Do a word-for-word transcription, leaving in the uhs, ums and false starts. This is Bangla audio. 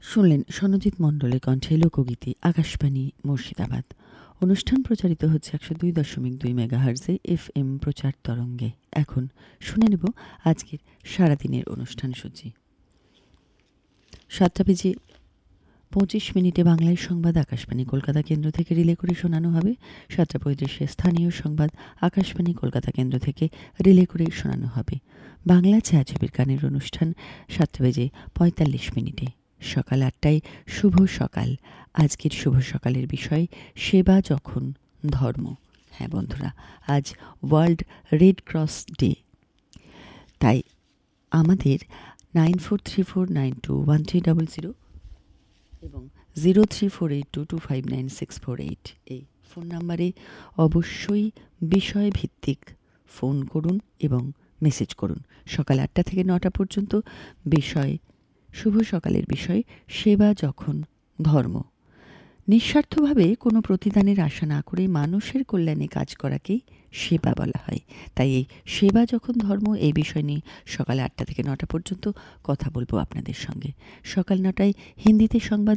শুনলেন সনজিৎ মণ্ডলের কণ্ঠে লোকগীতি আকাশবাণী মুর্শিদাবাদ। অনুষ্ঠান প্রচারিত হচ্ছে একশো দুই দশমিক দুই মেগাহার্জে এফ এম প্রচার তরঙ্গে। এখন শুনে নেব আজকের সারাদিনের অনুষ্ঠান সূচি। সাতটা বেজে পঁচিশ মিনিটে বাংলায় সংবাদ আকাশবাণী কলকাতা কেন্দ্র থেকে রিলে করে শোনানো হবে। সাতটা পঁয়ত্রিশে স্থানীয় সংবাদ আকাশবাণী কলকাতা কেন্দ্র থেকে রিলে করে শোনানো হবে। বাংলা ছায়াছবির গানের অনুষ্ঠান সাতটা বেজে পঁয়তাল্লিশ মিনিটে। সকাল আটটায় শুভ সকাল। আজকের শুভ সকালের বিষয় সেবা যখন ধর্ম। হ্যাঁ বন্ধুরা, আজ ওয়ার্ল্ড রেড ক্রস ডে। তাই আমাদের nine four three four nine two one three double zero এবং zero three four eight two two five nine six four eight এই ফোন নাম্বারে অবশ্যই বিষয়ভিত্তিক ফোন করুন এবং মেসেজ করুন। সকাল আটটা থেকে নটা পর্যন্ত বিষয় শুভ সকালের বিষয় সেবা যখন ধর্ম। নিঃস্বার্থভাবে কোনো প্রতিদানের আশা না করে মানুষের কল্যাণে কাজ করাকেই সেবা বলা হয়। তাই এই সেবা যখন ধর্ম এই বিষয় নিয়ে সকাল আটটা থেকে নটা পর্যন্ত কথা বলবো আপনাদের সঙ্গে। সকাল নটায় হিন্দিতে সংবাদ